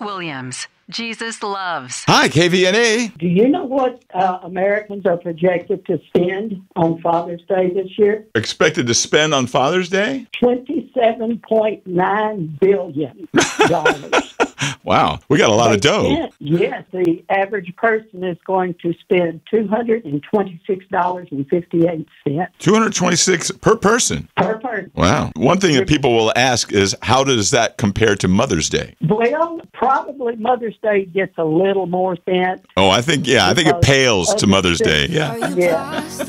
Williams. Jesus Loves. Hi, KVNA. Do you know what Americans are projected to spend on Father's Day this year? Expected to spend on Father's Day? $27.9 billion. Wow, we got a lot of dough. Yes, the average person is going to spend $226.58. $226 per person. Per person. Wow. One thing that people will ask is, how does that compare to Mother's Day? Well, probably Mother's Day gets a little more spent. Oh, I think it pales to Mother's Day. Yeah. Yeah.